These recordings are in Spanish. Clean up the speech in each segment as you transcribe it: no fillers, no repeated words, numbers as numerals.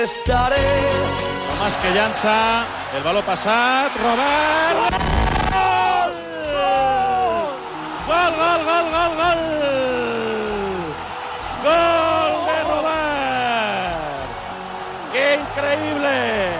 estaré. Tomàs que llança, el baló passat, Robert! Gol! Gol, gol, gol, gol, gol! Gol de Robert! ¡Qué increíble!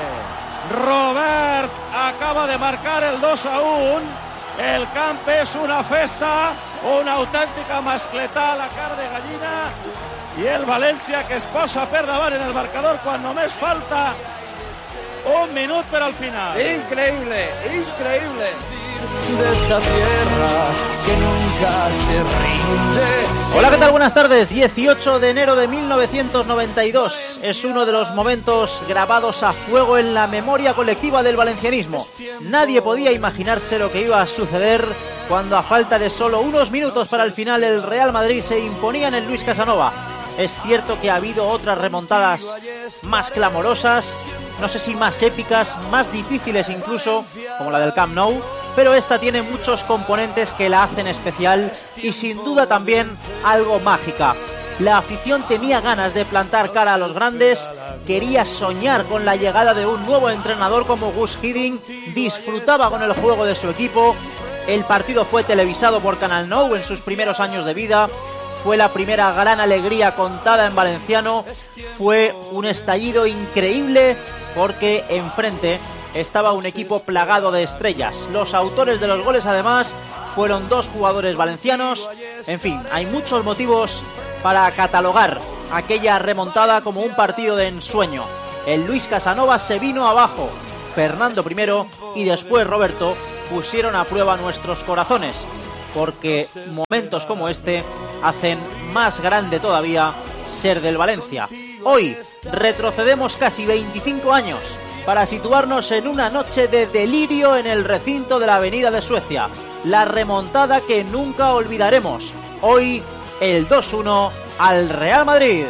Robert acaba de marcar el 2-1. El camp és una festa, una autèntica mascletà a la cara de gallina, i el València que es posa per davant en el marcador quan només falta un minut per al final. Increíble, increíble. De esta tierra que nunca se rinde. Hola, ¿qué tal? Buenas tardes. 18 de enero de 1992. Es uno de los momentos grabados a fuego en la memoria colectiva del valencianismo. Nadie podía imaginarse lo que iba a suceder cuando, a falta de solo unos minutos para el final, el Real Madrid se imponía en el Luis Casanova. Es cierto que ha habido otras remontadas más clamorosas, no sé si más épicas, más difíciles incluso, como la del Camp Nou, pero esta tiene muchos componentes que la hacen especial y sin duda también algo mágica. La afición tenía ganas de plantar cara a los grandes, quería soñar con la llegada de un nuevo entrenador como Guus Hiddink, disfrutaba con el juego de su equipo. El partido fue televisado por Canal Nou en sus primeros años de vida. Fue la primera gran alegría contada en valenciano. Fue un estallido increíble porque enfrente estaba un equipo plagado de estrellas. Los autores de los goles, además, fueron dos jugadores valencianos. En fin, hay muchos motivos para catalogar aquella remontada como un partido de ensueño. El Luis Casanova se vino abajo. Fernando primero y después Roberto pusieron a prueba nuestros corazones, porque momentos como este hacen más grande todavía ser del Valencia. Hoy retrocedemos casi 25 años para situarnos en una noche de delirio en el recinto de la Avenida de Suecia. La remontada que nunca olvidaremos. Hoy el 2-1 al Real Madrid.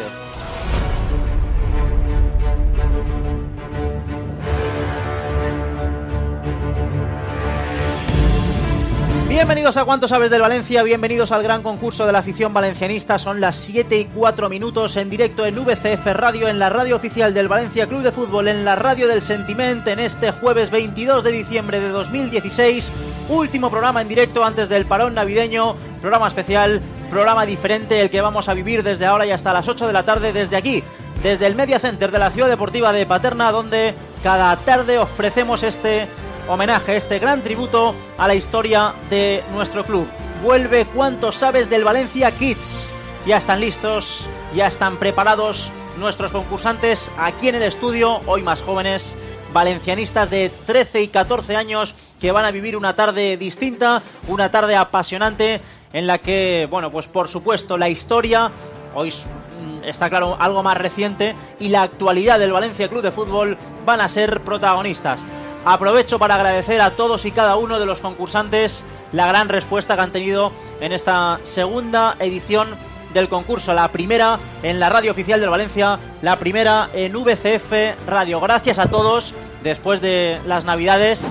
Bienvenidos a Cuánto Sabes del Valencia, bienvenidos al gran concurso de la afición valencianista. Son las 7:04 en directo en VCF Radio, en la radio oficial del Valencia Club de Fútbol, en la radio del Sentiment, en este jueves 22 de diciembre de 2016. Último programa en directo antes del parón navideño, programa especial, programa diferente, el que vamos a vivir desde ahora y hasta las 8 de la tarde desde aquí, desde el Media Center de la Ciudad Deportiva de Paterna, donde cada tarde ofrecemos este homenaje, este gran tributo a la historia de nuestro club. Vuelve Cuánto Sabes del Valencia Kids. Ya están listos, ya están preparados nuestros concursantes aquí en el estudio, hoy más jóvenes, valencianistas de 13 y 14 años que van a vivir una tarde distinta, una tarde apasionante en la que, bueno, pues por supuesto la historia, hoy está claro algo más reciente, y la actualidad del Valencia Club de Fútbol van a ser protagonistas. Aprovecho para agradecer a todos y cada uno de los concursantes la gran respuesta que han tenido en esta segunda edición del concurso. La primera en la radio oficial del Valencia, la primera en VCF Radio. Gracias a todos. Después de las Navidades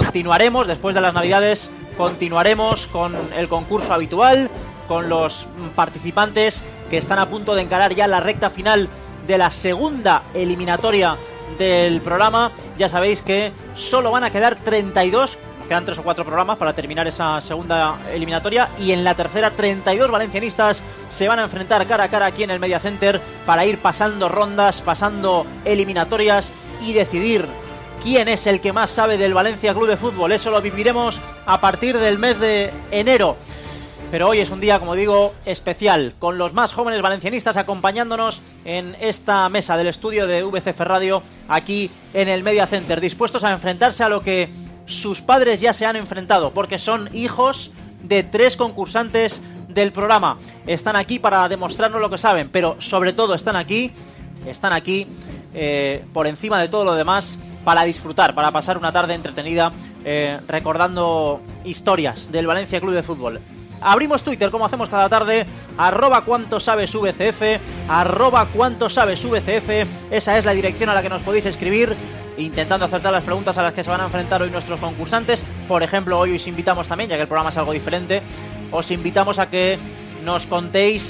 continuaremos con el concurso habitual, con los participantes que están a punto de encarar ya la recta final de la segunda eliminatoria del programa. Ya sabéis que solo van a quedar 32, quedan 3 o 4 programas para terminar esa segunda eliminatoria, y en la tercera 32 valencianistas se van a enfrentar cara a cara aquí en el Media Center para ir pasando rondas, pasando eliminatorias y decidir quién es el que más sabe del Valencia Club de Fútbol. Eso lo viviremos a partir del mes de enero. Pero hoy es un día, como digo, especial, con los más jóvenes valencianistas acompañándonos en esta mesa del estudio de VCF Radio, aquí en el Media Center, dispuestos a enfrentarse a lo que sus padres ya se han enfrentado, porque son hijos de 3 concursantes del programa. Están aquí para demostrarnos lo que saben, pero sobre todo están aquí por encima de todo lo demás, para disfrutar, para pasar una tarde entretenida, recordando historias del Valencia Club de Fútbol. Abrimos Twitter como hacemos cada tarde, @cuantosabesvcf, @cuantosabesvcf. Esa es la dirección a la que nos podéis escribir, intentando acertar las preguntas a las que se van a enfrentar hoy nuestros concursantes. Por ejemplo, hoy os invitamos también, ya que el programa es algo diferente, os invitamos a que nos contéis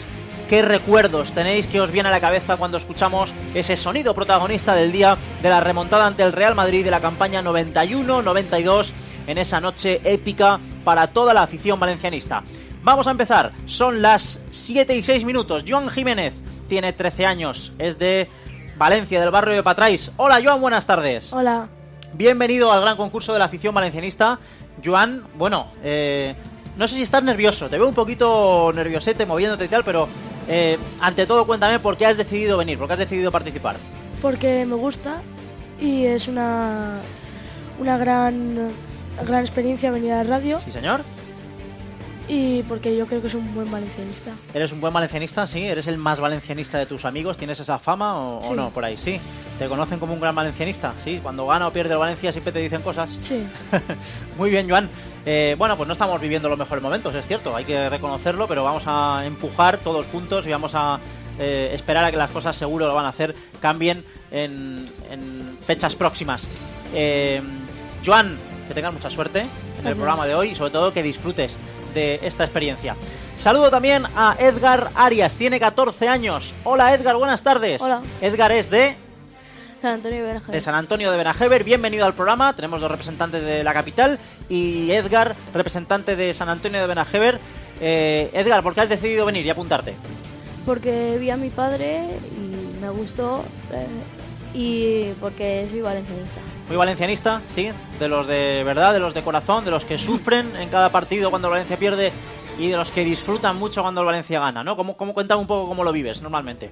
¿Qué recuerdos tenéis que os viene a la cabeza cuando escuchamos ese sonido protagonista del día de la remontada ante el Real Madrid de la campaña 91-92 en esa noche épica para toda la afición valencianista? Vamos a empezar, son las 7:06. Joan Jiménez tiene 13 años, es de Valencia, del barrio de Patrais. Hola Joan, buenas tardes. Hola. Bienvenido al gran concurso de la afición valencianista. Joan, bueno, no sé si estás nervioso, te veo un poquito nerviosete moviéndote y tal, pero ante todo cuéntame por qué has decidido venir, por qué has decidido participar. Porque me gusta y es una gran experiencia venir a la radio. Sí, señor. Y porque yo creo que soy un buen valencianista. ¿Eres un buen valencianista? Sí. ¿Eres el más valencianista de tus amigos? ¿Tienes esa fama o no? Por ahí, sí. ¿Te conocen como un gran valencianista? Sí. Cuando gana o pierde el Valencia siempre te dicen cosas. Sí. Muy bien, Joan. Bueno, pues no estamos viviendo los mejores momentos, es cierto. Hay que reconocerlo, pero vamos a empujar todos juntos y vamos a esperar a que las cosas seguro lo van a hacer, cambien en fechas próximas. Joan, que tengas mucha suerte en el programa de hoy y sobre todo que disfrutes de esta experiencia. Saludo también a Edgar Arias, tiene 14 años. Hola Edgar, buenas tardes. Hola. Edgar es de San Antonio de Benajever. De San Antonio de Benajever. Bienvenido al programa. Tenemos dos representantes de la capital y Edgar, representante de San Antonio de Benajever. Edgar, ¿por qué has decidido venir y apuntarte? Porque vi a mi padre y me gustó y porque soy valencianista. Muy valencianista, sí, de los de verdad, de los de corazón, de los que sufren en cada partido cuando el Valencia pierde y de los que disfrutan mucho cuando el Valencia gana, ¿no? ¿Cómo cuéntame un poco cómo lo vives normalmente?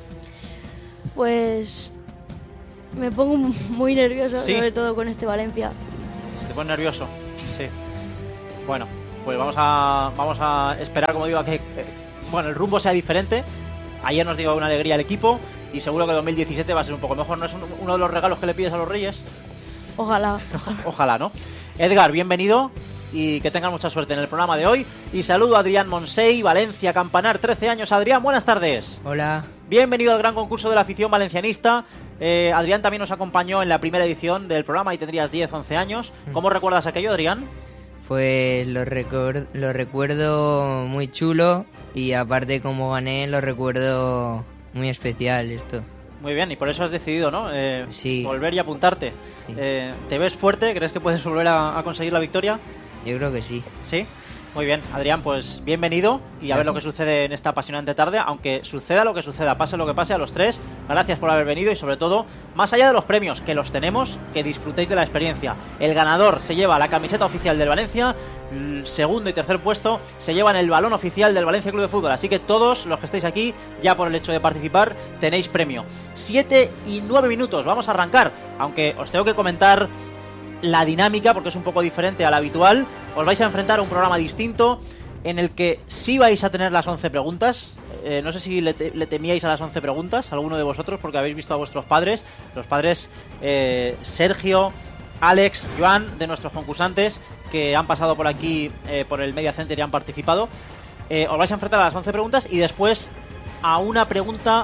Pues me pongo muy nervioso, ¿Sí? Sobre todo con este Valencia. ¿Se te pone nervioso? Sí. Bueno, pues vamos a esperar, como digo, a que el rumbo sea diferente. Ayer nos dio una alegría al equipo y seguro que 2017 va a ser un poco mejor. ¿No es uno de los regalos que le pides a los Reyes? Ojalá. Ojalá, ¿no? Edgar, bienvenido y que tengas mucha suerte en el programa de hoy. Y saludo a Adrián Monsey, Valencia, Campanar, 13 años. Adrián, buenas tardes. Hola. Bienvenido al gran concurso de la afición valencianista. Adrián también nos acompañó en la primera edición del programa y tendrías 10, 11 años. ¿Cómo recuerdas aquello, Adrián? Pues lo recuerdo muy chulo y aparte como gané lo recuerdo muy especial esto. Muy bien, y por eso has decidido, ¿no? Sí. Volver y apuntarte. Sí. ¿Te ves fuerte? ¿Crees que puedes volver a conseguir la victoria? Yo creo que sí. ¿Sí? Muy bien, Adrián, pues bienvenido y a ver lo que sucede en esta apasionante tarde, aunque suceda lo que suceda, pase lo que pase, a los tres, gracias por haber venido y sobre todo, más allá de los premios, que los tenemos, que disfrutéis de la experiencia. El ganador se lleva la camiseta oficial del Valencia, el segundo y tercer puesto se llevan el balón oficial del Valencia Club de Fútbol, así que todos los que estáis aquí, ya por el hecho de participar, tenéis premio. 7:09, vamos a arrancar, aunque os tengo que comentar la dinámica porque es un poco diferente a la habitual. Os vais a enfrentar a un programa distinto en el que sí vais a tener las 11 preguntas. No sé si le temíais a las 11 preguntas, alguno de vosotros, porque habéis visto a vuestros padres, los padres Sergio, Alex, Joan, de nuestros concursantes que han pasado por aquí por el Media Center y han participado. Os vais a enfrentar a las 11 preguntas y después a una pregunta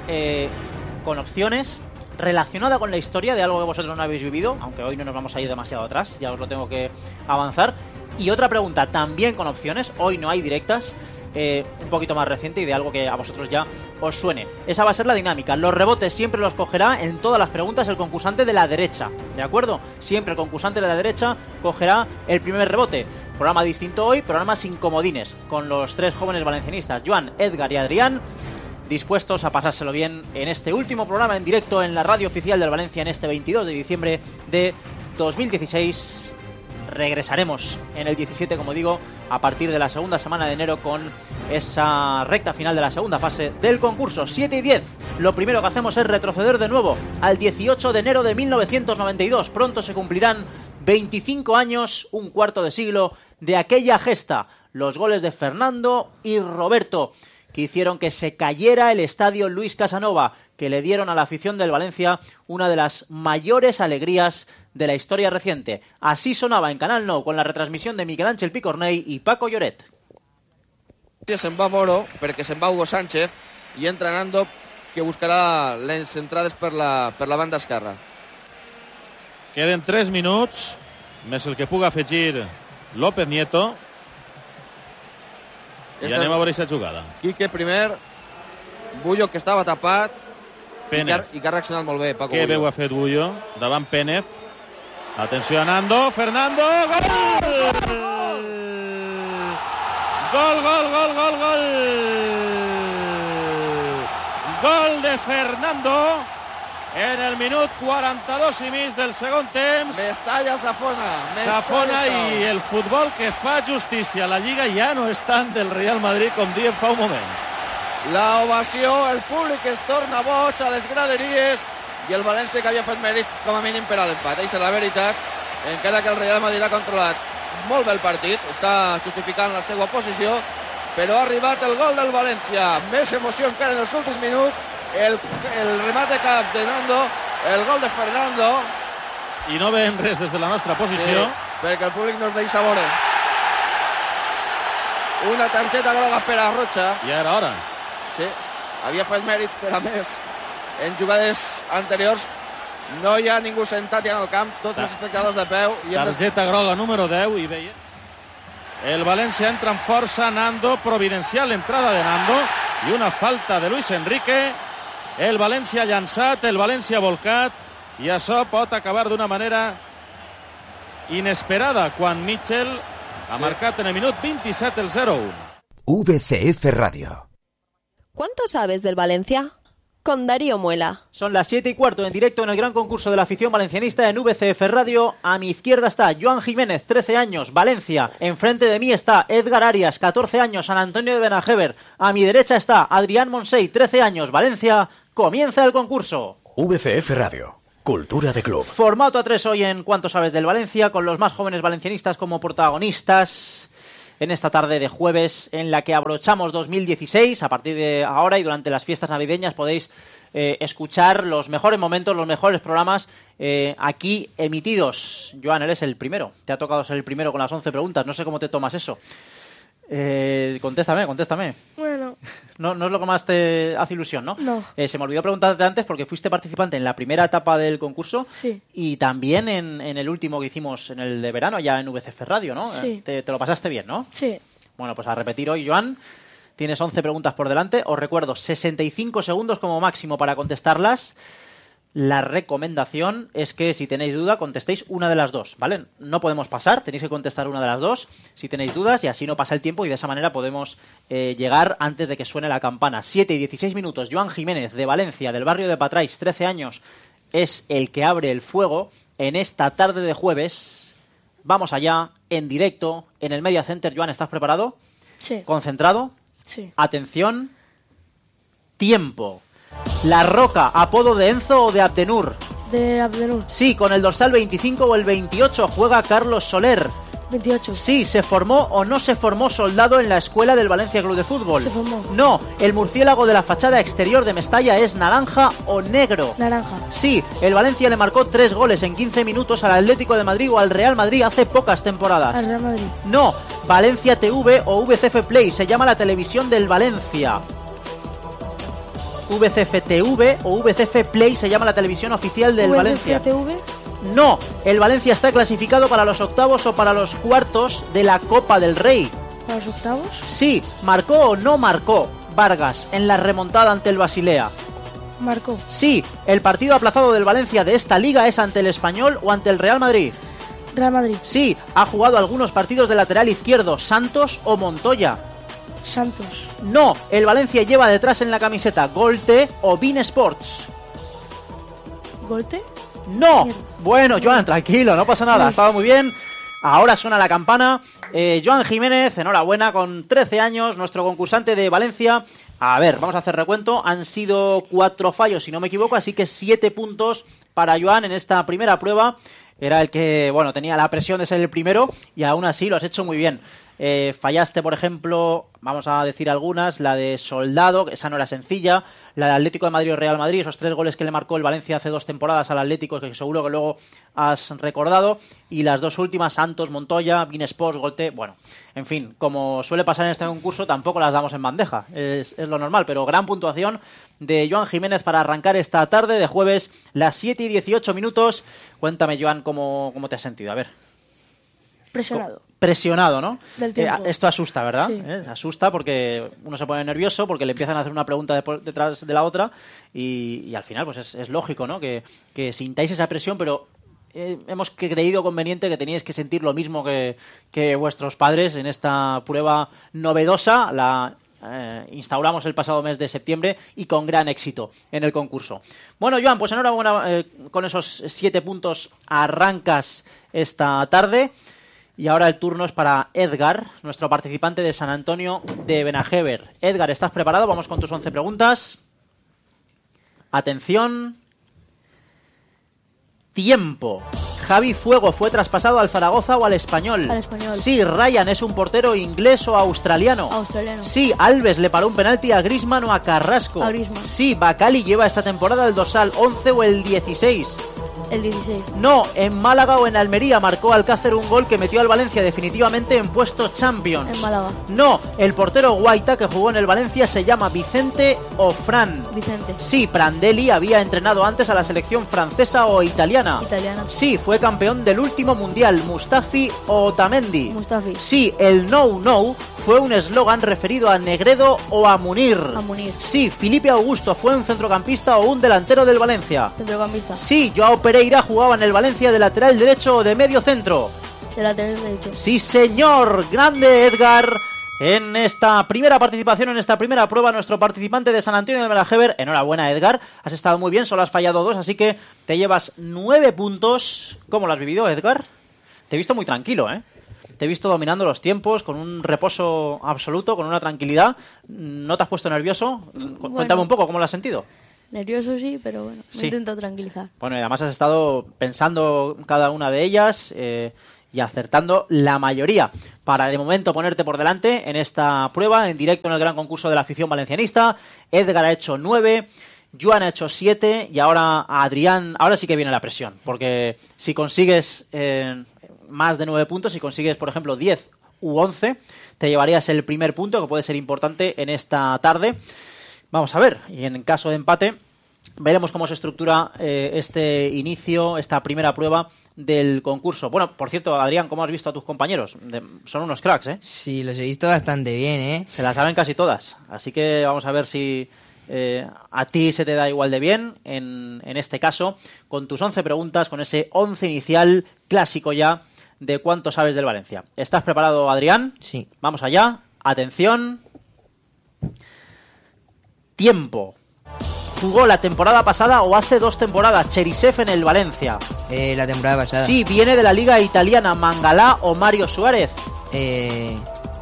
con opciones relacionada con la historia de algo que vosotros no habéis vivido, aunque hoy no nos vamos a ir demasiado atrás, ya os lo tengo que avanzar. Y otra pregunta también con opciones, hoy no hay directas, un poquito más reciente y de algo que a vosotros ya os suene. Esa va a ser la dinámica. Los rebotes siempre los cogerá en todas las preguntas el concursante de la derecha, ¿de acuerdo? Siempre el concursante de la derecha cogerá el primer rebote. Programa distinto hoy, programa sin comodines, con los tres jóvenes valencianistas, Joan, Edgar y Adrián, dispuestos a pasárselo bien en este último programa en directo en la radio oficial del Valencia en este 22 de diciembre de 2016. Regresaremos en el 17, como digo, a partir de la segunda semana de enero con esa recta final de la segunda fase del concurso. 7:10. Lo primero que hacemos es retroceder de nuevo al 18 de enero de 1992. Pronto se cumplirán 25 años, un cuarto de siglo, de aquella gesta. Los goles de Fernando y Roberto, que hicieron que se cayera el estadio Luis Casanova, que le dieron a la afición del Valencia una de las mayores alegrías de la historia reciente. Así sonaba en Canal Nou con la retransmisión de Miquel Ángel Picornell y Paco Lloret. Se'n va Moro perquè se'n va Hugo Sánchez i entra Nando, que buscarà les entrades per la banda esquerra. Queden 3 minuts, més el que puga afegir López Nieto. I anem a veure aquesta jugada. Quique primer Bullo, que estava tapat Pénez. i que ha reaccionat molt bé, Paco Què Bullo. veu ha fet Bullo? Davant Pénez. Atenció a Nando. Fernando. Gol! Gol, gol, gol, gol, gol! Gol de Fernando en el minut 42 i mig del segon temps. Mestalla, Safona. Safona i el futbol que fa justícia. La Lliga ja no és tant del Real Madrid com diem fa un moment. La ovació, el públic es torna boig a les graderies i el València que havia fet mèrit com a mínim per a l'empat. Això és la veritat, encara que el Real Madrid ha controlat molt bé el partit, està justificant la seva posició, però ha arribat el gol del València. Més emoció encara en els últims minuts, el remate cap de Nando, el gol de Fernando. I no veiem res des de la nostra posició. Sí, perquè el públic no es deixa veure. Una targeta groga per a Rocha. Ja era hora. Sí, havia fet mèrits, però a més, en jugades anteriors no hi ha ningú sentat ja en el camp, tots els espectadors de peu. Targeta groga número 10 i veia. El València entra amb força, Nando, providencial entrada de Nando i una falta de Luis Enrique. El València llançat, el València volcat i això pot acabar d'una manera inesperada quan Mitchell ha marcat en el minut 27 el 0-1. VCF Radio. ¿Cuánto sabes del Valencia? Con Darío Muela. Son las 7:15 en directo en el gran concurso de la afición valencianista en VCF Radio. A mi izquierda está Joan Jiménez, 13 años, Valencia. Enfrente de mí está Edgar Arias, 14 años, San Antonio de Benajever. A mi derecha está Adrián Monsey, 13 años, Valencia. Comienza el concurso. VCF Radio. Cultura de club. Formato A3 hoy en ¿Cuánto sabes del Valencia? Con los más jóvenes valencianistas como protagonistas en esta tarde de jueves en la que abrochamos 2016. A partir de ahora y durante las fiestas navideñas podéis escuchar los mejores momentos, los mejores programas aquí emitidos. Joan, eres el primero. Te ha tocado ser el primero con las 11 preguntas. No sé cómo te tomas eso. Contéstame. Bueno. No es lo que más te hace ilusión, ¿no? No. Se me olvidó preguntarte antes porque fuiste participante en la primera etapa del concurso. Sí. Y también en el último que hicimos en el de verano, ya en VCF Radio, ¿no? Sí. Te lo pasaste bien, ¿no? Sí. Bueno, pues a repetir hoy, Joan. Tienes 11 preguntas por delante. Os recuerdo, 65 segundos como máximo para contestarlas. La recomendación es que si tenéis duda contestéis una de las dos, ¿vale? No podemos pasar, tenéis que contestar una de las dos si tenéis dudas y así no pasa el tiempo y de esa manera podemos llegar antes de que suene la campana. 7:16 minutos. Joan Jiménez, de Valencia, del barrio de Patrais, 13 años, es el que abre el fuego en esta tarde de jueves. Vamos allá, en directo, en el Media Center. Joan, ¿estás preparado? Sí. ¿Concentrado? Sí. Atención. Tiempo. La Roca, apodo de Enzo o de Abdenur. De Abdenur. Sí, con el dorsal 25 o el 28 juega Carlos Soler. 28. Sí, ¿se formó o no se formó soldado en la escuela del Valencia Club de Fútbol? Se formó. No, el murciélago de la fachada exterior de Mestalla es naranja o negro. Naranja. Sí, el Valencia le marcó 3 goles en 15 minutos al Atlético de Madrid o al Real Madrid hace pocas temporadas. Al Real Madrid. No, Valencia TV o VCF Play se llama la televisión del Valencia. VCF TV o VCF Play se llama la televisión oficial del Valencia. TV. No, el Valencia está clasificado para los octavos o para los cuartos de la Copa del Rey. ¿Para los octavos? Sí, ¿marcó o no marcó Vargas en la remontada ante el Basilea? Marcó. Sí, el partido aplazado del Valencia de esta liga es ante el Español o ante el Real Madrid. Real Madrid. Sí, ha jugado algunos partidos de lateral izquierdo, Santos o Montoya. Santos. No, el Valencia lleva detrás en la camiseta Golte o Bein Sports. ¿Golte? No. Mierda. Bueno, Joan, tranquilo, no pasa nada, ha estado muy bien. Ahora suena la campana. Joan Jiménez, enhorabuena, con 13 años, nuestro concursante de Valencia. A ver, vamos a hacer recuento. Han sido 4 fallos, si no me equivoco, así que 7 puntos para Joan en esta primera prueba. Era el que, bueno, tenía la presión de ser el primero y aún así lo has hecho muy bien. Fallaste, por ejemplo, vamos a decir algunas, la de Soldado, esa no era sencilla, la de Atlético de Madrid o Real Madrid, esos 3 goles que le marcó el Valencia hace 2 temporadas al Atlético, que seguro que luego has recordado, y las 2 últimas, Santos, Montoya, Bein Sports, Golte, bueno, en fin, como suele pasar en este concurso, tampoco las damos en bandeja, es lo normal, pero gran puntuación de Joan Jiménez para arrancar esta tarde de jueves, las 7:18 minutos. Cuéntame, Joan, cómo te has sentido, a ver. presionado, ¿no? Del tiempo. Esto asusta, ¿verdad? Sí. Asusta porque uno se pone nervioso porque le empiezan a hacer una pregunta detrás de la otra y al final pues es lógico, ¿no? Que sintáis esa presión, pero hemos creído conveniente que teníais que sentir lo mismo que vuestros padres en esta prueba novedosa. La instauramos el pasado mes de septiembre y con gran éxito en el concurso. Bueno, Joan, pues enhorabuena, con esos 7 puntos arrancas esta tarde. Y ahora el turno es para Edgar, nuestro participante de San Antonio de Benajever. Edgar, ¿estás preparado? Vamos con tus 11 preguntas. Atención. Tiempo. Javi Fuego fue traspasado al Zaragoza o al Español. Al Español. Sí, Ryan es un portero inglés o australiano. Australiano. Sí, Alves le paró un penalti a Griezmann o a Carrasco. A Griezmann. Sí, Bacali lleva esta temporada el dorsal 11 o el 16. El 16. No, en Málaga o en Almería marcó Alcácer un gol que metió al Valencia definitivamente en puesto Champions. En Málaga. No, el portero Guaita que jugó en el Valencia se llama Vicente o Fran. Vicente. Sí, Prandelli había entrenado antes a la selección francesa o italiana. Italiana. Sí, fue campeón del último mundial, Mustafi o Otamendi. Mustafi. Sí, el no fue un eslogan referido a Negredo o a Munir. A Munir. Sí, Felipe Augusto fue un centrocampista o un delantero del Valencia. Centrocampista. Sí, Joao Pereira jugaba en el Valencia de lateral derecho o de medio centro. De lateral derecho. Sí, señor. Grande Edgar. En esta primera participación, en esta primera prueba, nuestro participante de San Antonio de Benajever. Enhorabuena, Edgar. Has estado muy bien, solo has fallado 2, así que te llevas 9 puntos. ¿Cómo lo has vivido, Edgar? Te he visto muy tranquilo, ¿eh? Te he visto dominando los tiempos, con un reposo absoluto, con una tranquilidad. ¿No te has puesto nervioso? Cuéntame un poco, ¿cómo lo has sentido? Nervioso sí, pero bueno, Sí. me intento tranquilizar. Bueno, y además has estado pensando cada una de ellas y acertando la mayoría para de momento ponerte por delante en esta prueba, en directo en el gran concurso de la afición valencianista. Edgar ha hecho 9, Joan ha hecho 7 y ahora Adrián, ahora sí que viene la presión, porque si consigues más de 9 puntos, si consigues por ejemplo 10 u 11, te llevarías el primer punto, que puede ser importante en esta tarde. Vamos a ver, y en caso de empate veremos cómo se estructura este inicio, esta primera prueba del concurso. Bueno, por cierto, Adrián, ¿cómo has visto a tus compañeros? Son unos cracks, ¿eh? Sí, los he visto bastante bien, ¿eh? Se las saben casi todas, así que vamos a ver si a ti se te da igual de bien en este caso, con tus 11 preguntas, con ese 11 inicial clásico ya de cuánto sabes del Valencia. ¿Estás preparado, Adrián? Sí. Vamos allá. Atención. Tiempo. Jugó la temporada pasada o hace 2 temporadas Cherisev en el Valencia. La temporada pasada. Sí, viene de la liga italiana, Mangalá o Mario Suárez. ¿De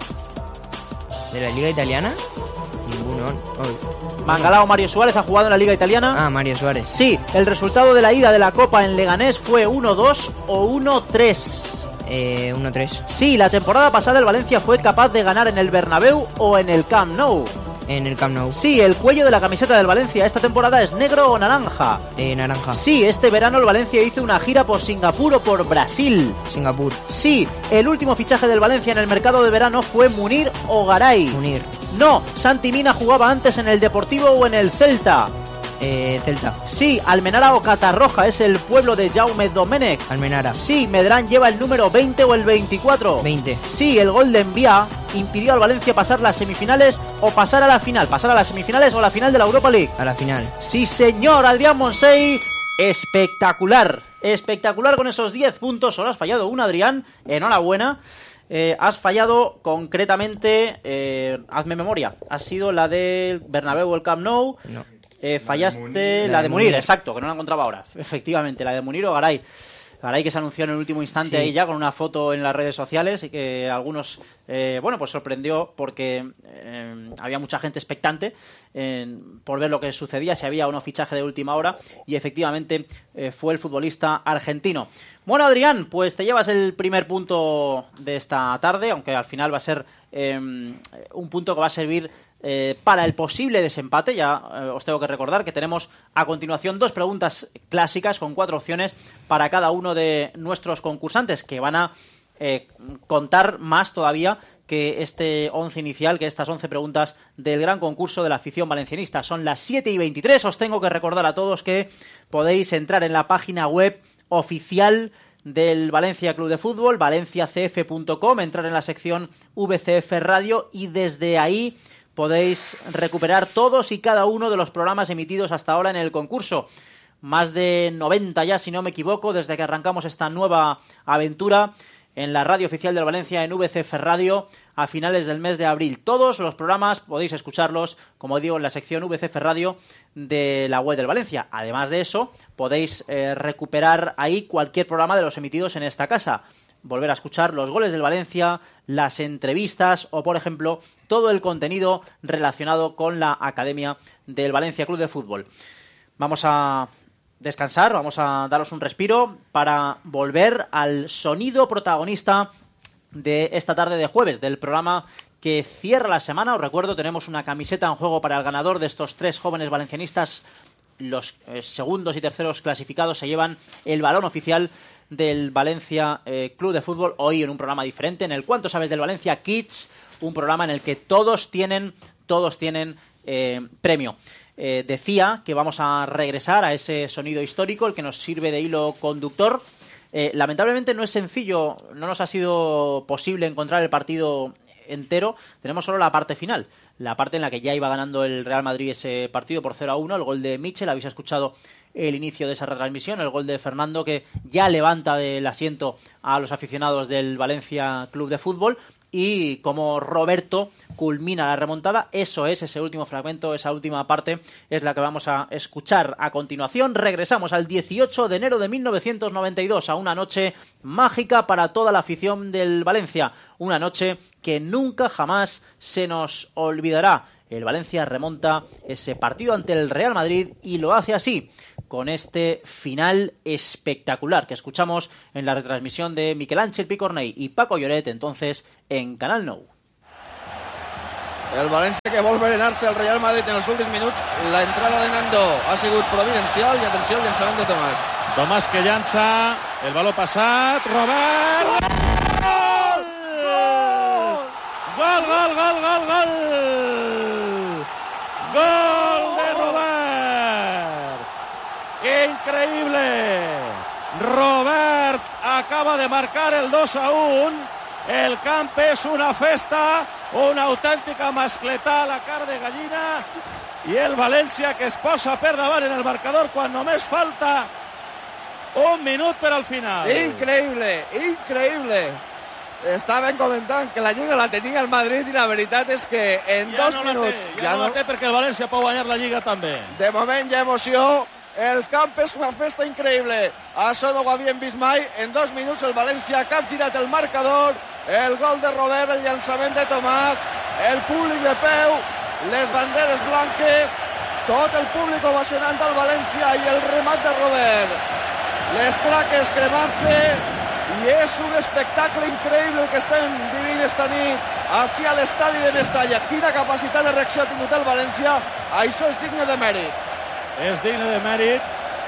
la liga italiana? Ninguno. Mangalá o Mario Suárez ha jugado en la liga italiana. Ah, Mario Suárez. Sí, el resultado de la ida de la Copa en Leganés fue 1-2 o 1-3. 1-3. Sí, la temporada pasada el Valencia fue capaz de ganar en el Bernabéu o en el Camp Nou. En el Camp Nou. Sí, el cuello de la camiseta del Valencia esta temporada es negro o naranja. Naranja. Sí, este verano el Valencia hizo una gira por Singapur o por Brasil. Singapur. Sí, el último fichaje del Valencia en el mercado de verano fue Munir o Garay. Munir. No, Santi Mina jugaba antes en el Deportivo o en el Celta. Celta. Sí, Almenara o Catarroja es el pueblo de Jaume Domènech. Almenara. Sí, Medrán lleva el número 20 o el 24. 20. Sí, el gol de Envía impidió al Valencia pasar las semifinales o pasar a la final. Pasar a las semifinales o a la final de la Europa League. A la final. Sí, señor, Adrián Monsey. Espectacular. Espectacular con esos 10 puntos. Solo has fallado una, Adrián. Enhorabuena. Has fallado concretamente, hazme memoria, ha sido la del Bernabéu o el Camp Nou. No. Fallaste la de Munir, exacto, que no la encontraba ahora. Efectivamente, la de Munir o Garay. Garay, que se anunció en el último instante, sí, ahí ya con una foto en las redes sociales y que a algunos, pues sorprendió porque había mucha gente expectante por ver lo que sucedía, si había o no fichaje de última hora, y efectivamente fue el futbolista argentino. Bueno, Adrián, pues te llevas el primer punto de esta tarde, aunque al final va a ser un punto que va a servir para el posible desempate. Ya os tengo que recordar que tenemos a continuación 2 preguntas clásicas con 4 opciones para cada uno de nuestros concursantes, que van a contar más todavía que este 11 inicial, que estas 11 preguntas del gran concurso de la afición valencianista. Son las 7:23. Os tengo que recordar a todos que podéis entrar en la página web oficial del Valencia Club de Fútbol, valenciacf.com, entrar en la sección VCF Radio y desde ahí podéis recuperar todos y cada uno de los programas emitidos hasta ahora en el concurso. Más de 90 ya, si no me equivoco, desde que arrancamos esta nueva aventura en la radio oficial del Valencia, en VCF Radio, a finales del mes de abril. Todos los programas podéis escucharlos, como digo, en la sección VCF Radio de la web del Valencia. Además de eso, podéis recuperar ahí cualquier programa de los emitidos en esta casa. Volver a escuchar los goles del Valencia, las entrevistas o, por ejemplo, todo el contenido relacionado con la Academia del Valencia Club de Fútbol. Vamos a descansar, vamos a daros un respiro para volver al sonido protagonista de esta tarde de jueves, del programa que cierra la semana. Os recuerdo, tenemos una camiseta en juego para el ganador de estos 3 jóvenes valencianistas. Los segundos y terceros clasificados se llevan el balón oficial del Valencia Club de Fútbol, hoy en un programa diferente, en el ¿Cuánto sabes del Valencia Kids? Un programa en el que todos tienen premio. Decía que vamos a regresar a ese sonido histórico, el que nos sirve de hilo conductor. Lamentablemente no es sencillo, no nos ha sido posible encontrar el partido entero, tenemos solo la parte final, la parte en la que ya iba ganando el Real Madrid ese partido por 0-1, el gol de Mitchell. Habéis escuchado el inicio de esa retransmisión, el gol de Fernando, que ya levanta del asiento a los aficionados del Valencia Club de Fútbol, y como Roberto culmina la remontada. Eso es, ese último fragmento, esa última parte es la que vamos a escuchar a continuación. Regresamos al 18 de enero de 1992, a una noche mágica para toda la afición del Valencia, una noche que nunca jamás se nos olvidará. El Valencia remonta ese partido ante el Real Madrid y lo hace así, con este final espectacular que escuchamos en la retransmisión de Miquel Ángel Picornell y Paco Lloret, entonces en Canal Nou. El València que vol berenar-se el Real Madrid en els últims minuts. La entrada de Nando ha sigut providencial i atenció al llançament de Tomàs. Tomàs que llança, el baló passat, Robert! Gol! Gol, gol, gol, gol! Gol de Robert! ¡Qué increíble! Robert acaba de marcar el 2-1. El camp és una festa, una autèntica mascletà a la carn de gallina, i el València que es posa per davant en el marcador quan només falta un minut per al final. Increïble, increïble. Estaven comentant que la Lliga la tenia el Madrid i la veritat és que en ja 2 no minuts... Ja no la té perquè el València pot guanyar la Lliga també. De moment hi ha emoció. El camp és una festa increïble. Això no ho havíem vist mai. En 2 minuts el València ha capgirat el marcador. El gol de Robert, el llançament de Tomàs, el públic de peu, les banderes blanques, tot el públic ovacionant al València i el remat de Robert. Les craques cremant-se i és un espectacle increïble que estem vivint esta nit així a l'estadi de Mestalla. Quina capacitat de reacció ha tingut el València. Això és digne de mèrit. És digne de mèrit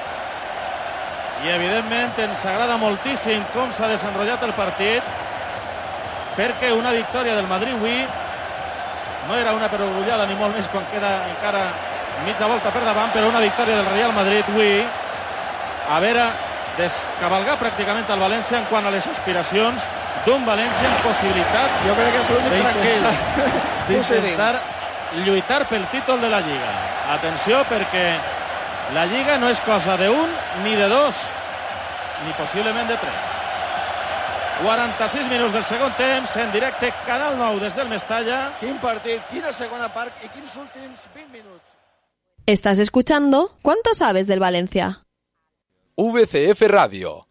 i evidentment ens agrada moltíssim com s'ha desenrotllat el partit, perquè una victòria del Madrid avui no era una perogrullada ni molt més quan queda encara mitja volta per davant, però una victòria del Real Madrid avui a veure descavalgar pràcticament el València en quant a les aspiracions d'un València en possibilitat jo crec que és l'únic tranquil d'intentar lluitar pel títol de la Lliga. Atenció, perquè la Lliga no és cosa d'un ni de dos, ni possiblement de tres. 46 minuts del segon temps, en directe, Canal 9 des del Mestalla. Quin partit, quina segona part i quins últims 20 minuts. Estás escuchando ¿Cuánto sabes del Valencia? VCF Radio.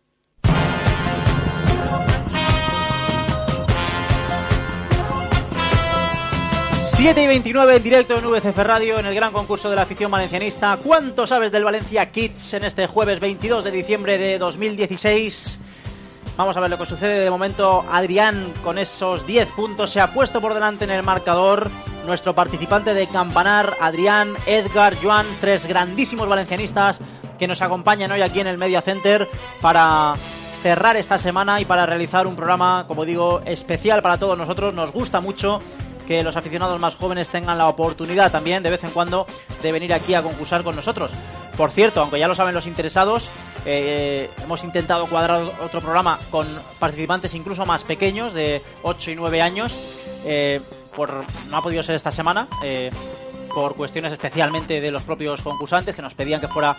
Siete y 29 en directo en VCF Radio, en el gran concurso de la afición valencianista. ¿Cuánto sabes del Valencia Kids en este jueves 22 de diciembre de 2016? Vamos a ver lo que sucede. De momento, Adrián, con esos 10 puntos, se ha puesto por delante en el marcador. Nuestro participante de Campanar, Adrián, Edgar, Joan, 3 grandísimos valencianistas que nos acompañan hoy aquí en el Media Center para cerrar esta semana y para realizar un programa, como digo, especial para todos nosotros. Nos gusta mucho que los aficionados más jóvenes tengan la oportunidad también de vez en cuando de venir aquí a concursar con nosotros. Por cierto, aunque ya lo saben los interesados, Hemos intentado cuadrar otro programa con participantes incluso más pequeños, de 8 y 9 años. No ha podido ser esta semana, por cuestiones especialmente de los propios concursantes, que nos pedían que fuera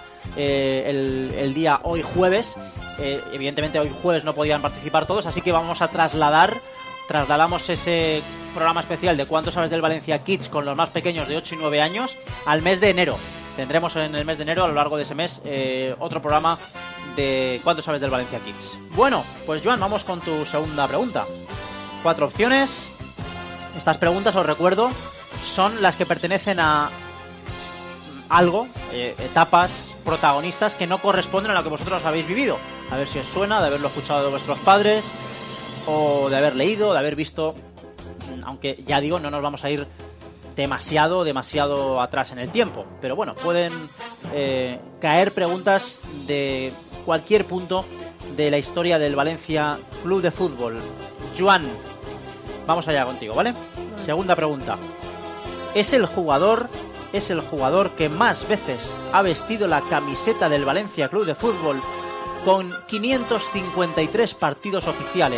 el día hoy jueves. Evidentemente hoy jueves no podían participar todos, así que vamos a trasladamos ese programa especial de ¿Cuánto sabes del Valencia Kids? Con los más pequeños de 8 y 9 años al mes de enero. Tendremos en el mes de enero, a lo largo de ese mes, otro programa de ¿Cuánto sabes del Valencia Kids? Bueno, pues Joan, vamos con tu segunda pregunta. 4 opciones. Estas preguntas, os recuerdo, son las que pertenecen a algo, etapas, protagonistas que no corresponden a lo que vosotros habéis vivido. A ver si os suena de haberlo escuchado de vuestros padres, o de haber leído, de haber visto. Aunque ya digo, no nos vamos a ir demasiado atrás en el tiempo, pero bueno, pueden caer preguntas de cualquier punto de la historia del Valencia Club de Fútbol. Joan, vamos allá contigo, ¿vale? Segunda pregunta. ¿Es el jugador que más veces ha vestido la camiseta del Valencia Club de Fútbol con 553 partidos oficiales?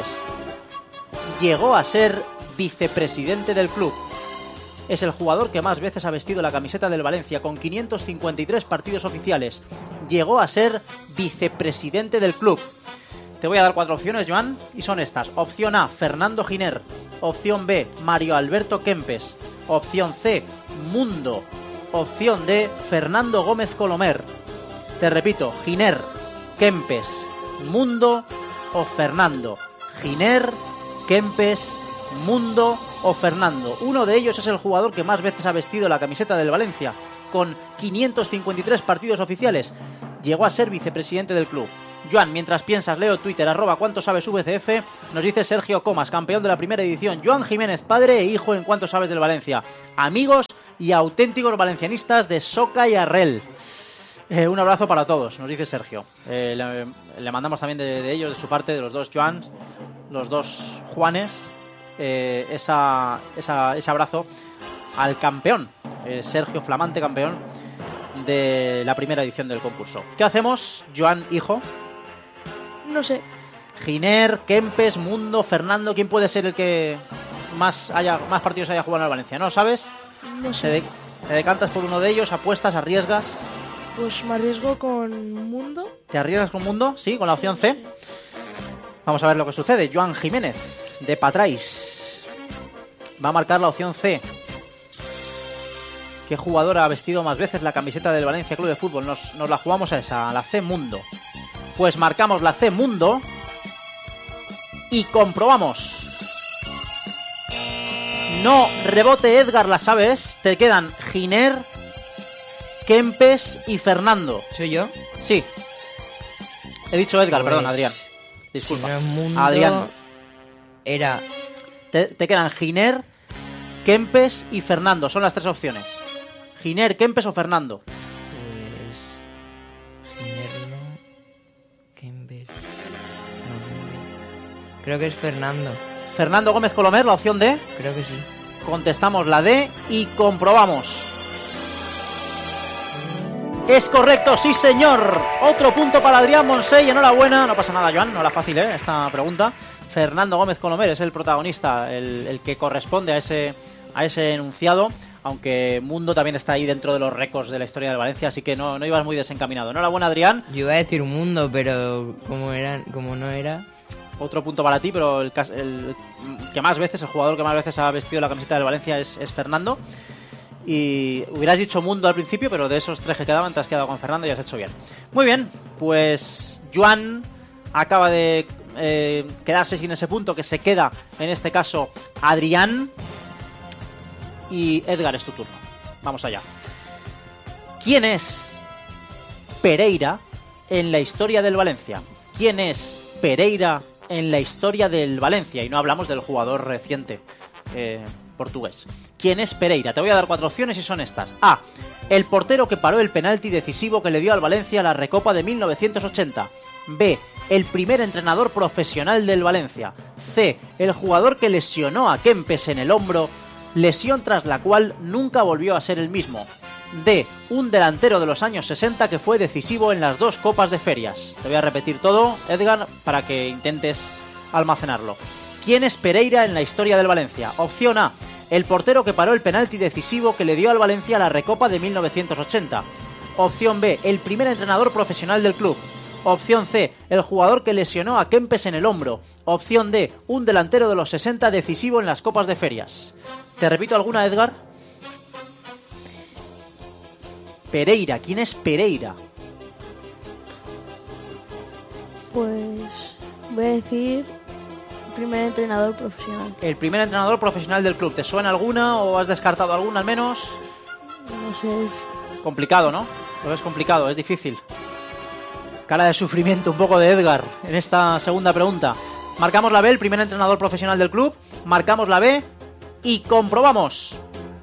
Llegó a ser vicepresidente del club. Es el jugador que más veces ha vestido la camiseta del Valencia con 553 partidos oficiales. Llegó a ser vicepresidente del club. Te voy a dar 4 opciones, Joan, y son estas. Opción A, Fernando Giner. Opción B, Mario Alberto Kempes. Opción C, Mundo. Opción D, Fernando Gómez Colomer. Te repito, Giner, Kempes, Mundo o Fernando. Giner, Kempes, Mundo o Fernando. Uno de ellos es el jugador que más veces ha vestido la camiseta del Valencia, con 553 partidos oficiales. Llegó a ser vicepresidente del club. Joan, mientras piensas, leo Twitter, @cuánto sabes VCF, nos dice Sergio Comas, campeón de la primera edición. Joan Jiménez, padre e hijo en Cuánto sabes del Valencia. Amigos y auténticos valencianistas de Soca y Arrel. Un abrazo para todos, nos dice Sergio. Le mandamos también de ellos, de su parte, de los dos Joans, los dos Juanes, ese abrazo al campeón, Sergio, flamante campeón de la primera edición del concurso. ¿Qué hacemos, Joan, hijo? No sé. Giner, Kempes, Mundo, Fernando, ¿quién puede ser el que más partidos haya jugado en el Valencia? ¿No sabes? No sé. ¿Te decantas por uno de ellos? ¿Apuestas? ¿Arriesgas? Pues me arriesgo con Mundo. ¿Te arriesgas con Mundo? Sí, con la opción C. Vamos a ver lo que sucede. Joan Jiménez, de Patrais, va a marcar la opción C. ¿Qué jugador ha vestido más veces la camiseta del Valencia Club de Fútbol? Nos la jugamos a esa, a la C, Mundo. Pues marcamos la C, Mundo, y comprobamos. No, rebote Edgar, la sabes. Te quedan Giner, Kempes y Fernando. ¿Soy yo? Sí. He dicho Edgar, pues, perdón, Adrián. Disculpa. Si no es Mundo, Adrián. Era... Te quedan Giner, Kempes y Fernando. Son las 3 opciones. Giner, Kempes o Fernando. Pues... Giner no... Kempes... No. Creo que es Fernando. Fernando Gómez Colomer, la opción D. Creo que sí. Contestamos la D y comprobamos. Es correcto, sí señor. Otro punto para Adrián Monsey. Enhorabuena. No pasa nada, Joan. No era fácil, esta pregunta. Fernando Gómez Colomer es el protagonista, el que corresponde a ese enunciado. Aunque Mundo también está ahí dentro de los récords de la historia del Valencia, así que no ibas muy desencaminado. Enhorabuena, Adrián. Yo iba a decir Mundo, pero como no era... Otro punto para ti, pero el que más veces, el jugador que más veces ha vestido la camiseta del Valencia es Fernando. Y hubieras dicho Mundo al principio, pero de esos 3 que quedaban te has quedado con Fernando y has hecho bien. Muy bien, pues Joan acaba de quedarse sin ese punto, que se queda en este caso Adrián. Y Edgar, es tu turno. Vamos allá. ¿Quién es Pereira en la historia del Valencia? ¿Quién es Pereira en la historia del Valencia? Y no hablamos del jugador reciente portugués. ¿Quién es Pereira? Te voy a dar 4 opciones y son estas. A. El portero que paró el penalti decisivo que le dio al Valencia la Recopa de 1980. B. El primer entrenador profesional del Valencia. C. El jugador que lesionó a Kempes en el hombro, lesión tras la cual nunca volvió a ser el mismo. D, un delantero de los años 60 que fue decisivo en las 2 Copas de Ferias. Te voy a repetir todo, Edgar, para que intentes almacenarlo. ¿Quién es Pereira en la historia del Valencia? Opción A, el portero que paró el penalti decisivo que le dio al Valencia la Recopa de 1980. Opción B, el primer entrenador profesional del club. Opción C, el jugador que lesionó a Kempes en el hombro. Opción D, un delantero de los 60 decisivo en las Copas de Ferias. ¿Te repito alguna, Edgar? Pereira, ¿quién es Pereira? Pues voy a decir primer entrenador profesional. El primer entrenador profesional del club. ¿Te suena alguna o has descartado alguna al menos? No sé, es Complicado, ¿no? Lo ves complicado, es difícil. Cara de sufrimiento un poco de Edgar en esta segunda pregunta. Marcamos la B, el primer entrenador profesional del club. Marcamos la B y comprobamos.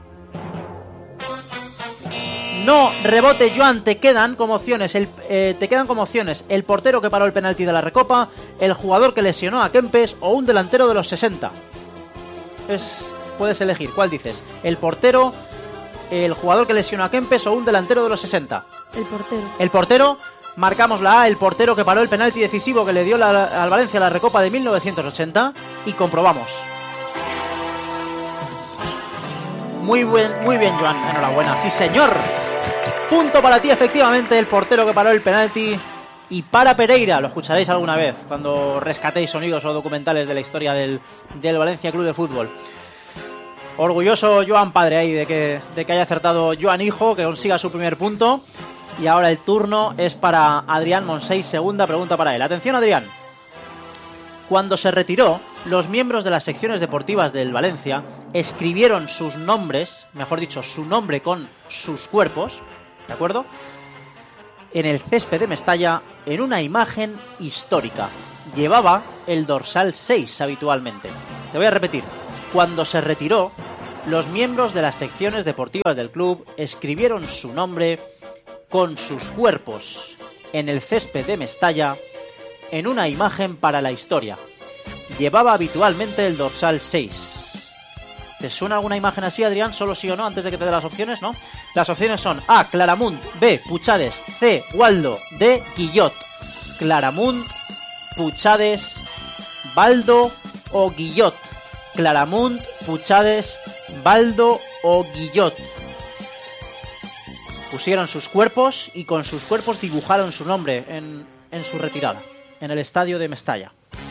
No, rebote, Joan, te quedan como opciones el portero que paró el penalti de la Recopa, el jugador que lesionó a Kempes o un delantero de los 60. Puedes elegir, ¿cuál dices? ¿El portero, el jugador que lesionó a Kempes o un delantero de los 60? el portero. El portero, marcamos la A, el portero que paró el penalti decisivo que le dio al Valencia la Recopa de 1980 y comprobamos. Muy bien, Joan, enhorabuena, sí señor. Punto para ti, efectivamente, el portero que paró el penalti. Y para Pereira, lo escucharéis alguna vez cuando rescatéis sonidos o documentales de la historia del Valencia Club de Fútbol. Orgulloso Joan padre ahí de que haya acertado Joan hijo, que consiga su primer punto. Y ahora el turno es para Adrián Monsey, segunda pregunta para él. Atención, Adrián. Cuando se retiró, los miembros de las secciones deportivas del Valencia escribieron sus nombres, mejor dicho, su nombre con sus cuerpos, ¿de acuerdo?, en el césped de Mestalla en una imagen histórica. Llevaba el dorsal 6 habitualmente. Te voy a repetir. Cuando se retiró, los miembros de las secciones deportivas del club escribieron su nombre con sus cuerpos en el césped de Mestalla en una imagen para la historia. Llevaba habitualmente el dorsal 6. ¿Te suena alguna imagen así, Adrián? Solo sí o no, antes de que te dé las opciones, ¿no? Las opciones son A, Claramunt, B, Puchades, C, Waldo, D, Guillot. Claramunt, Puchades, Baldo o Guillot. Claramunt, Puchades, Baldo o Guillot. Pusieron sus cuerpos y con sus cuerpos dibujaron su nombre en su retirada, en el estadio de Mestalla.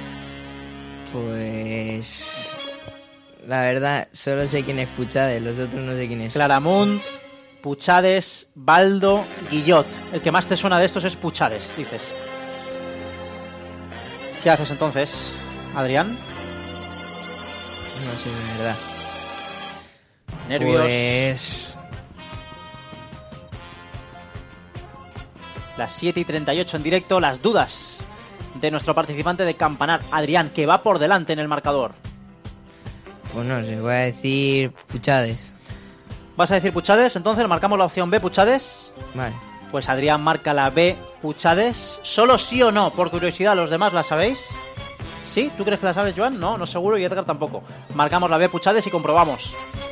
Pues la verdad, solo sé quién es Puchades, los otros no sé quién es. Claramunt, Puchades, Baldo, Guillot. El que más te suena de estos es Puchades, dices. ¿Qué haces entonces, Adrián? No sé, de verdad. Nervios. Pues las 7:38 en directo, las dudas de nuestro participante de Campanar, Adrián, que va por delante en el marcador. Pues no sé, voy a decir Puchades. ¿Vas a decir Puchades? Entonces marcamos la opción B, Puchades. Vale. Pues Adrián marca la B, Puchades. ¿Solo sí o no? Por curiosidad, ¿los demás la sabéis? ¿Sí? ¿Tú crees que la sabes, Joan? No seguro, y Edgar tampoco. Marcamos la B, Puchades, y comprobamos.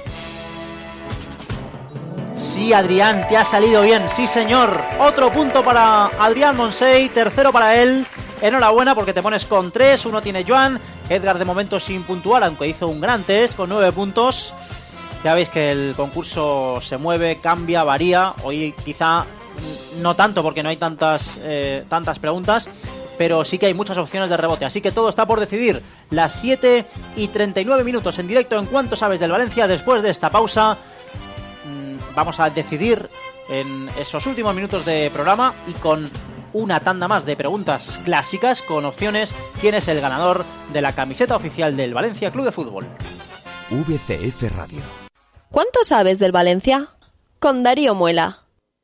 Sí, Adrián, te ha salido bien, sí señor. Otro punto para Adrián Monsey, tercero para él. Enhorabuena porque te pones con 3, uno tiene Joan. Edgar de momento sin puntuar, aunque hizo un gran test con 9 puntos. Ya veis que el concurso se mueve, cambia, varía. Hoy quizá no tanto porque no hay tantas preguntas, pero sí que hay muchas opciones de rebote. Así que todo está por decidir. Las 7:39 minutos en directo en Cuánto Sabes del Valencia. Después de esta pausa vamos a decidir en esos últimos minutos de programa y con una tanda más de preguntas clásicas con opciones quién es el ganador de la camiseta oficial del Valencia Club de Fútbol. VCF Radio. ¿Cuánto sabes del Valencia? Con Darío Muela.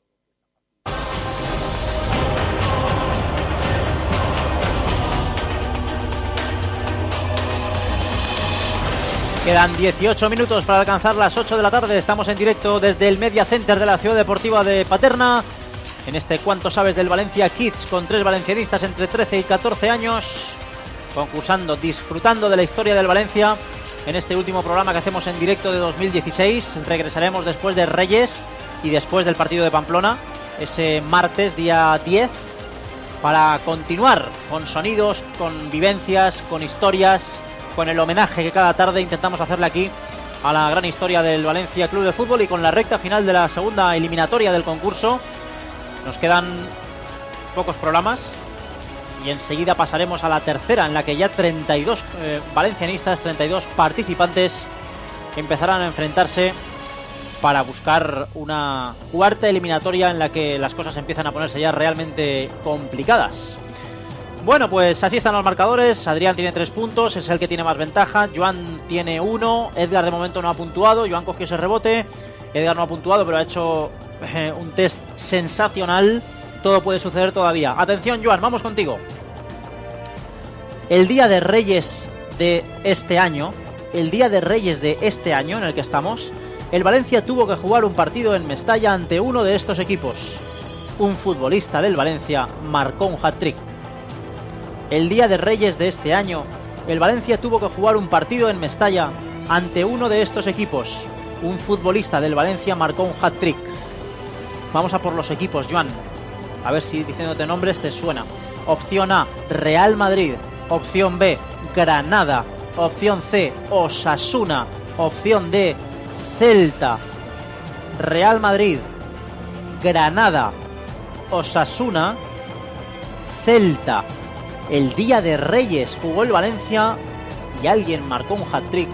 Quedan 18 minutos para alcanzar las 8 de la tarde. Estamos en directo desde el Media Center de la Ciudad Deportiva de Paterna. En este Cuánto Sabes del Valencia Kids, con 3 valencianistas entre 13 y 14 años, concursando, disfrutando de la historia del Valencia en este último programa que hacemos en directo de 2016. Regresaremos después de Reyes y después del partido de Pamplona, ese martes día 10, para continuar con sonidos, con vivencias, con historias, con el homenaje que cada tarde intentamos hacerle aquí a la gran historia del Valencia Club de Fútbol, y con la recta final de la segunda eliminatoria del concurso. Nos quedan pocos programas y enseguida pasaremos a la tercera, en la que ya 32 valencianistas, 32 participantes empezarán a enfrentarse para buscar una cuarta eliminatoria en la que las cosas empiezan a ponerse ya realmente complicadas. Bueno, pues así están los marcadores. Adrián tiene 3 puntos, es el que tiene más ventaja. Joan tiene 1, Edgar de momento no ha puntuado. Joan cogió ese rebote, Edgar no ha puntuado, pero ha hecho un test sensacional. Todo puede suceder todavía. Atención, Joan, vamos contigo. El día de Reyes de este año, en el que estamos, el Valencia tuvo que jugar un partido en Mestalla ante uno de estos equipos. Un futbolista del Valencia marcó un hat-trick. El día de Reyes de este año, el Valencia tuvo que jugar un partido en Mestalla ante uno de estos equipos. Un futbolista del Valencia marcó un hat-trick. Vamos a por los equipos, Joan. A ver si diciéndote nombres te suena. Opción A, Real Madrid. Opción B, Granada. Opción C, Osasuna. Opción D, Celta. Real Madrid, Granada, Osasuna, Celta. El día de Reyes jugó el Valencia y alguien marcó un hat-trick.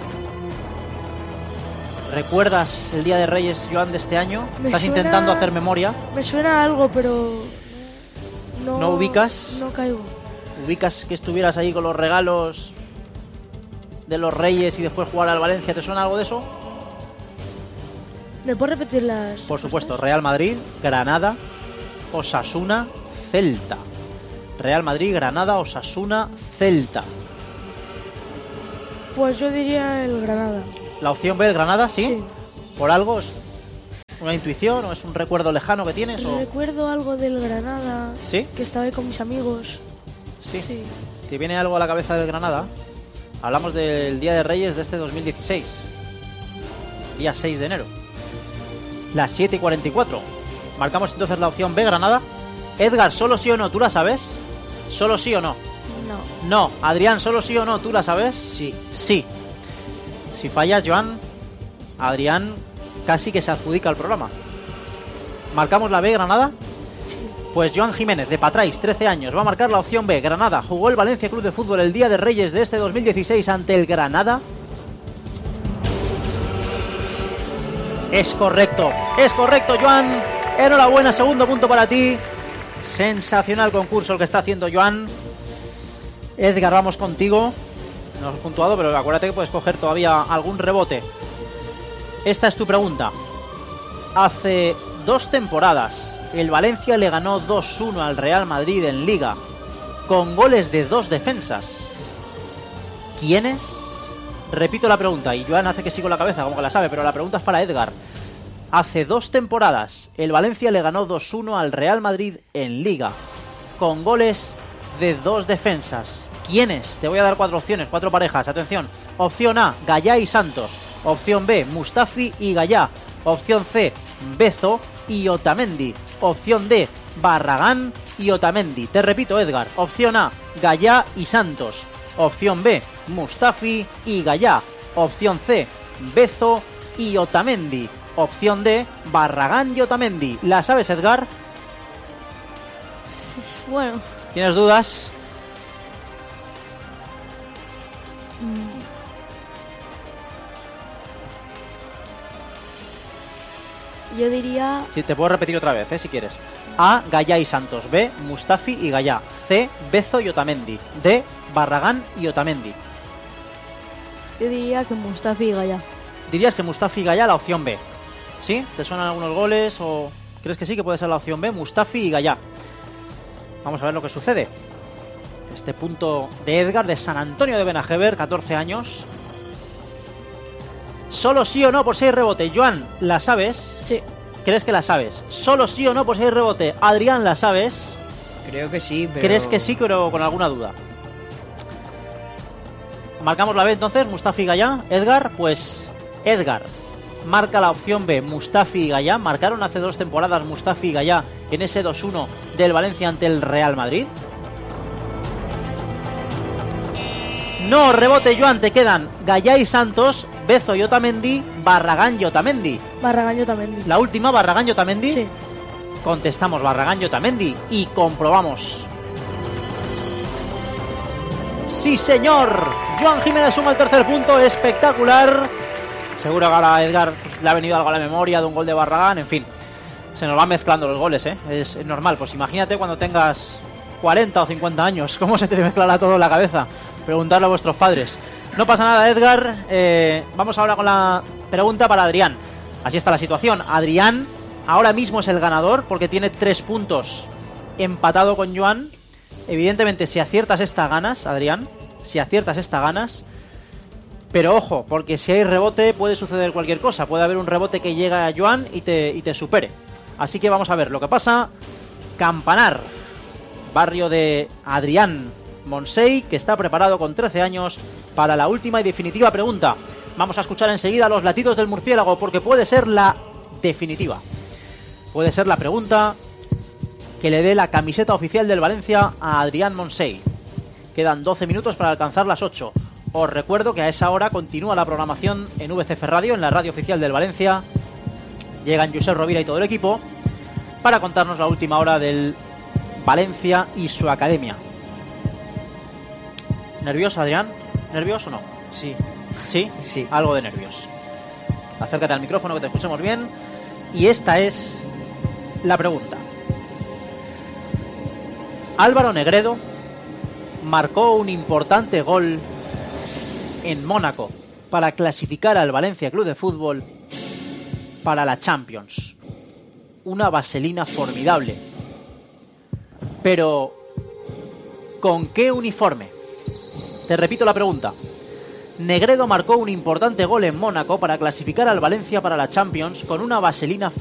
¿Recuerdas el día de Reyes, Joan, de este año? ¿Estás intentando hacer memoria? Me suena algo, pero ¿No ubicas? No caigo. ¿Ubicas que estuvieras ahí con los regalos de los Reyes y después jugar al Valencia? ¿Te suena algo de eso? ¿Me puedes repetir las...? Por supuesto, Real Madrid, Granada, Osasuna, Celta. Real Madrid, Granada, Osasuna, Celta. Pues yo diría el Granada. ¿La opción B, el Granada? ¿Sí? Sí. ¿Por algo? ¿Es una intuición o es un recuerdo lejano que tienes? Recuerdo algo del Granada. ¿Sí? Que estaba ahí con mis amigos. Sí. ¿Te viene algo a la cabeza del Granada? Hablamos del Día de Reyes de este 2016. Día 6 de enero. Las 7:44. Marcamos entonces la opción B, Granada. Edgar, ¿solo sí o no? ¿Tú la sabes? ¿Solo sí o no? No. No. Adrián, ¿solo sí o no? ¿Tú la sabes? Sí. Sí. Si fallas, Joan, Adrián casi que se adjudica el programa. ¿Marcamos la B, Granada? Sí. Pues Joan Jiménez, de Patrais, 13 años, va a marcar la opción B, Granada. Jugó el Valencia Club de Fútbol el Día de Reyes de este 2016 ante el Granada. Es correcto, Joan. Enhorabuena, segundo punto para ti. Sensacional concurso el que está haciendo Joan. Edgar, vamos contigo. No has puntuado, pero acuérdate que puedes coger todavía algún rebote. Esta es tu pregunta. Hace 2 temporadas el Valencia le ganó 2-1 al Real Madrid en Liga, con goles de 2 defensas. ¿Quiénes? Repito la pregunta, y Joan hace que sí con la cabeza, como que la sabe, pero la pregunta es para Edgar. Hace 2 temporadas el Valencia le ganó 2-1 al Real Madrid en Liga, con goles de 2 defensas. ¿Quiénes? Te voy a dar 4 opciones, 4 parejas. Atención. Opción A, Gallá y Santos. Opción B, Mustafi y Gallá. Opción C, Bezo y Otamendi. Opción D, Barragán y Otamendi. Te repito, Edgar. Opción A, Gallá y Santos. Opción B, Mustafi y Gallá. Opción C, Bezo y Otamendi. Opción D, Barragán y Otamendi. ¿La sabes, Edgar? Sí, bueno. ¿Tienes dudas? Yo diría... Sí, te puedo repetir otra vez, si quieres. A, Gallá y Santos. B, Mustafi y Gallá. C, Bezo y Otamendi. D, Barragán y Otamendi. Yo diría que Mustafi y Gallá. ¿Dirías que Mustafi y Gallá la opción B? ¿Sí? ¿Te suenan algunos goles o crees que sí que puede ser la opción B? Mustafi y Gallá. Vamos a ver lo que sucede. Este punto de Edgar de San Antonio de Benajever, 14 años. Solo sí o no por 6 rebote. Joan, ¿la sabes? Sí. ¿Crees que la sabes? Solo sí o no por 6 rebote. Adrián, ¿la sabes? Creo que sí, pero... ¿Crees que sí, pero con alguna duda? Marcamos la B entonces, Mustafi Gallá. Edgar, pues Edgar marca la opción B, Mustafi Gallá. Marcaron hace 2 temporadas Mustafi Gallá en ese 2-1 del Valencia ante el Real Madrid. No, rebote Joan, te quedan Gallá y Santos, Bezo y Otamendi, Barragán y Otamendi. Barragán y Otamendi. La última, Barragán y Otamendi. Sí. Contestamos Barragán y Otamendi y comprobamos. Sí, señor. Joan Jiménez suma el tercer punto, espectacular. Seguro que ahora a Edgar le ha venido algo a la memoria de un gol de Barragán, en fin. Se nos van mezclando los goles, ¿eh? Es normal, pues imagínate cuando tengas 40 o 50 años, cómo se te mezclará todo en la cabeza. Preguntarle a vuestros padres. No pasa nada, Edgar. Vamos ahora con la pregunta para Adrián. Así está la situación. Adrián ahora mismo es el ganador porque tiene 3 puntos empatado con Joan. Evidentemente, si aciertas esta ganas, Adrián. Si aciertas esta ganas. Pero ojo, porque si hay rebote puede suceder cualquier cosa. Puede haber un rebote que llega a Joan y te supere. Así que vamos a ver lo que pasa. Campanar, barrio de Adrián Montseny, que está preparado con 13 años para la última y definitiva pregunta. Vamos a escuchar enseguida los latidos del murciélago porque puede ser la definitiva. Puede ser la pregunta que le dé la camiseta oficial del Valencia a Adrián Montseny. Quedan 12 minutos para alcanzar las 8. Os recuerdo que a esa hora continúa la programación en VCF Radio, en la radio oficial del Valencia. Llegan Josep Rovira y todo el equipo para contarnos la última hora del Valencia y su academia. ¿Nervioso, Adrián? ¿Nervioso o no? Sí. ¿Sí? Sí. Algo de nervios. Acércate al micrófono que te escuchemos bien. Y esta es la pregunta. Álvaro Negredo marcó un importante gol en Mónaco para clasificar al Valencia Club de Fútbol para la Champions. Una vaselina formidable. Pero ¿con qué uniforme? Te repito la pregunta. Negredo marcó un importante gol en Mónaco para clasificar al Valencia para la Champions con una vaselina